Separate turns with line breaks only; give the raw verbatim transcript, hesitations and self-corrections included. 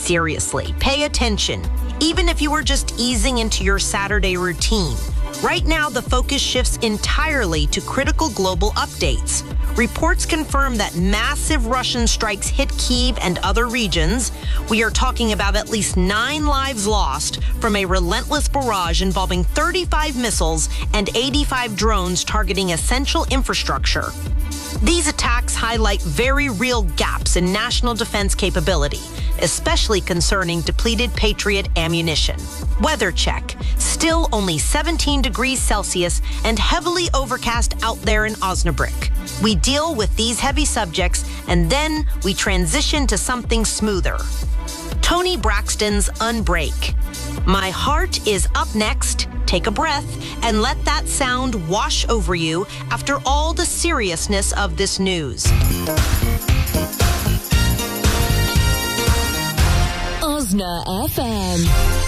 seriously. Pay attention, even if you are just easing into your Saturday routine. Right now, the focus shifts entirely to critical global updates. Reports confirm that massive Russian strikes hit Kyiv and other regions. We are talking about at least nine lives lost from a relentless barrage involving thirty-five missiles and eighty-five drones targeting essential infrastructure. These attacks highlight very real gaps in national defense capability, especially concerning depleted Patriot ammunition. Weather check. Still only seventeen degrees Celsius and heavily overcast out there in Osnabrück. We deal with these heavy subjects and then we transition to something smoother. Toni Braxton's Unbreak. My Heart is up next. Take a breath and let that sound wash over you after all the seriousness of this news.
Osna F M.